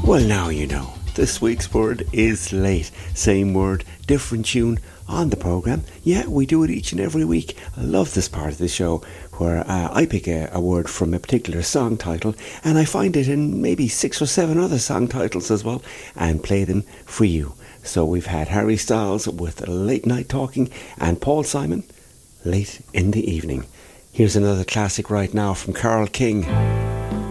Well, now you know. This week's word is late. Same word, different tune on the programme. Yeah, we do it each and every week. I love this part of the show where I pick a word from a particular song title and I find it in maybe 6 or 7 other song titles as well and play them for you. So we've had Harry Styles with Late Night Talking and Paul Simon, Late in the Evening. Here's another classic right now from Carole King.